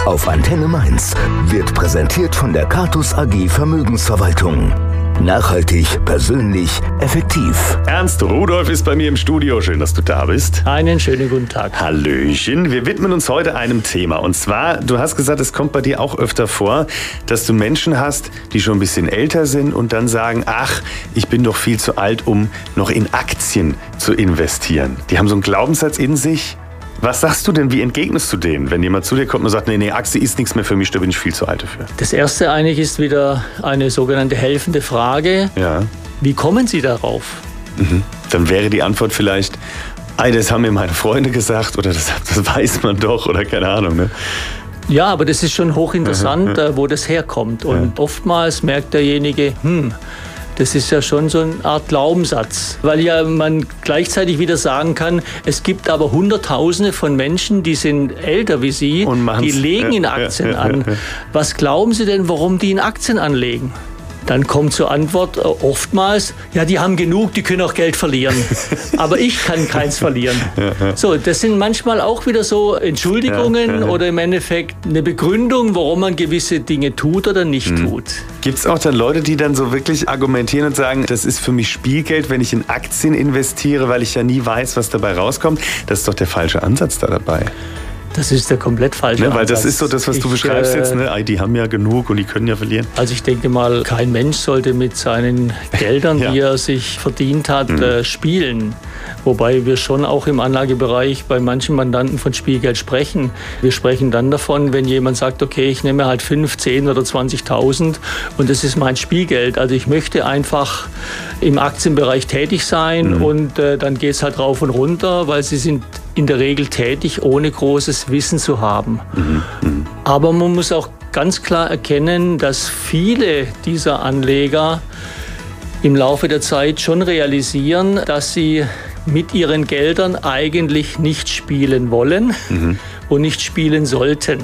auf Antenne Mainz wird präsentiert von der Catus AG Vermögensverwaltung. Nachhaltig, persönlich, effektiv. Ernst Rudolph ist bei mir im Studio. Schön, dass du da bist. Einen schönen guten Tag. Hallöchen. Wir widmen uns heute einem Thema. Und zwar, du hast gesagt, es kommt bei dir auch öfter vor, dass du Menschen hast, die schon ein bisschen älter sind und dann sagen, ach, ich bin doch viel zu alt, um noch in Aktien zu investieren. Die haben so einen Glaubenssatz in sich. Was sagst du denn, wie entgegnest du denen, wenn jemand zu dir kommt und sagt, nee, Aktie ist nichts mehr für mich, da bin ich viel zu alt dafür? Das erste eigentlich ist wieder eine sogenannte helfende Frage. Ja. Wie kommen Sie darauf? Dann wäre die Antwort vielleicht, das haben mir meine Freunde gesagt oder das weiß man doch oder keine Ahnung, ne? Ja, aber das ist schon hochinteressant, wo das herkommt. Und oftmals merkt derjenige, das ist ja schon so eine Art Glaubenssatz, weil ja man gleichzeitig wieder sagen kann, es gibt aber Hunderttausende von Menschen, die sind älter wie Sie, die legen in Aktien an. Was glauben Sie denn, warum die in Aktien anlegen? Dann kommt zur Antwort oftmals, ja, die haben genug, die können auch Geld verlieren. Aber ich kann keins verlieren. So, das sind manchmal auch wieder so Entschuldigungen oder im Endeffekt eine Begründung, warum man gewisse Dinge tut oder nicht tut. Gibt es auch dann Leute, die dann so wirklich argumentieren und sagen, das ist für mich Spielgeld, wenn ich in Aktien investiere, weil ich ja nie weiß, was dabei rauskommt? Das ist doch der falsche Ansatz da dabei. Das ist der komplett falsche Ansatz. Weil das ist so das, was du beschreibst jetzt, ne? Die haben ja genug und die können ja verlieren. Also ich denke mal, kein Mensch sollte mit seinen Geldern, die er sich verdient hat, spielen. Wobei wir schon auch im Anlagebereich bei manchen Mandanten von Spielgeld sprechen. Wir sprechen dann davon, wenn jemand sagt, okay, ich nehme halt 5, 10 oder 20.000 und das ist mein Spielgeld. Also ich möchte einfach im Aktienbereich tätig sein und dann geht es halt rauf und runter, weil sie sind in der Regel tätig, ohne großes Wissen zu haben. Aber man muss auch ganz klar erkennen, dass viele dieser Anleger im Laufe der Zeit schon realisieren, dass sie mit ihren Geldern eigentlich nicht spielen wollen und nicht spielen sollten.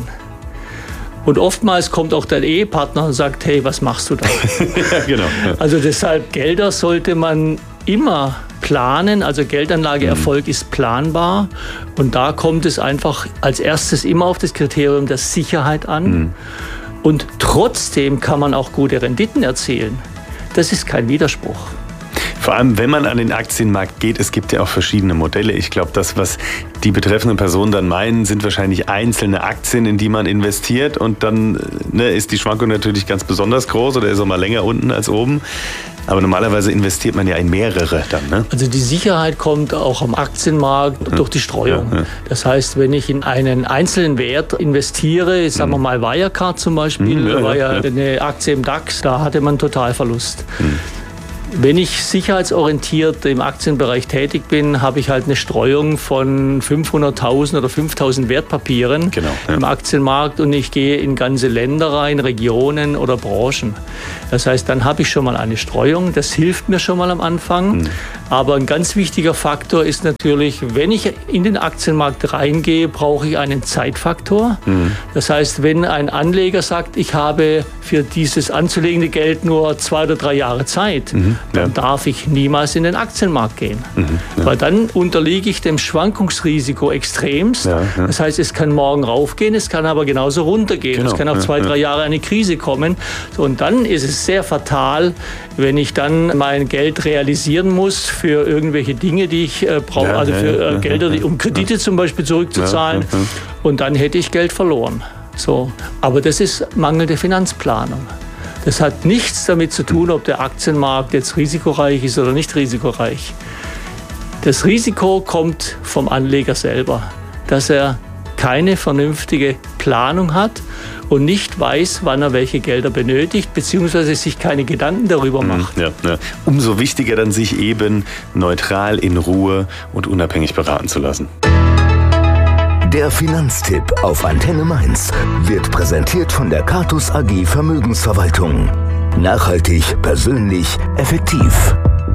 Und oftmals kommt auch der Ehepartner und sagt, hey, was machst du da? Ja, genau. Ja. Also deshalb, Gelder sollte man immer planen, also Geldanlageerfolg ist planbar und da kommt es einfach als erstes immer auf das Kriterium der Sicherheit an und trotzdem kann man auch gute Renditen erzielen. Das ist kein Widerspruch. Vor allem, wenn man an den Aktienmarkt geht, es gibt ja auch verschiedene Modelle. Ich glaube, das, was die betreffenden Personen dann meinen, sind wahrscheinlich einzelne Aktien, in die man investiert und dann ist die Schwankung natürlich ganz besonders groß oder ist auch mal länger unten als oben. Aber normalerweise investiert man ja in mehrere dann, ne? Also die Sicherheit kommt auch am Aktienmarkt durch die Streuung. Ja. Das heißt, wenn ich in einen einzelnen Wert investiere, sagen wir mal Wirecard zum Beispiel, war ja eine Aktie im DAX, da hatte man Totalverlust. Wenn ich sicherheitsorientiert im Aktienbereich tätig bin, habe ich halt eine Streuung von 500.000 oder 5.000 Wertpapieren im Aktienmarkt und ich gehe in ganze Länder rein, Regionen oder Branchen. Das heißt, dann habe ich schon mal eine Streuung, das hilft mir schon mal am Anfang. Aber ein ganz wichtiger Faktor ist natürlich, wenn ich in den Aktienmarkt reingehe, brauche ich einen Zeitfaktor. Das heißt, wenn ein Anleger sagt, ich habe für dieses anzulegende Geld nur 2 oder 3 Jahre Zeit, dann darf ich niemals in den Aktienmarkt gehen. Weil dann unterliege ich dem Schwankungsrisiko extremst. Das heißt, es kann morgen raufgehen, es kann aber genauso runtergehen. Es kann auf 2, 3 Jahre eine Krise kommen. So, und dann ist es sehr fatal, wenn ich dann mein Geld realisieren muss für irgendwelche Dinge, die ich brauche, also für Gelder, um Kredite zum Beispiel zurückzuzahlen. Und dann hätte ich Geld verloren. So. Aber das ist mangelnde Finanzplanung. Das hat nichts damit zu tun, ob der Aktienmarkt jetzt risikoreich ist oder nicht risikoreich. Das Risiko kommt vom Anleger selber, dass er keine vernünftige Planung hat und nicht weiß, wann er welche Gelder benötigt, beziehungsweise sich keine Gedanken darüber macht. Umso wichtiger dann, sich eben neutral, in Ruhe und unabhängig beraten zu lassen. Der Finanztipp auf Antenne Mainz wird präsentiert von der Catus AG Vermögensverwaltung. Nachhaltig, persönlich, effektiv.